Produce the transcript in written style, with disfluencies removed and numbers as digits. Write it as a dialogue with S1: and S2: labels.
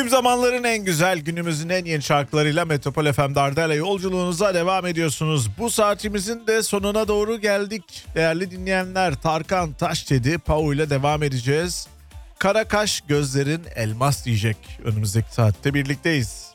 S1: Tüm zamanların en güzel, günümüzün en yeni şarkılarıyla Metropol FM Dardar'la yolculuğunuza devam ediyorsunuz. Bu saatimizin de sonuna doğru geldik. Değerli dinleyenler, Tarkan Taşdedi, Pau ile devam edeceğiz. Kara kaş gözlerin elmas diyecek. Önümüzdeki saatte birlikteyiz.